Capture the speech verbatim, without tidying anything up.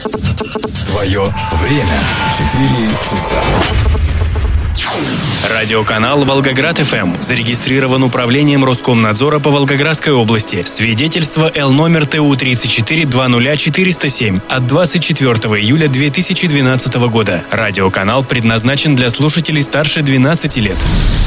Твое время. Четыре часа. Радиоканал «Волгоград-ФМ» зарегистрирован управлением Роскомнадзора по Волгоградской области. Свидетельство Л номер Т У тридцать четыре двадцать четыреста семь от двадцать четвёртого июля две тысячи двенадцатого года. Радиоканал предназначен для слушателей старше двенадцати лет.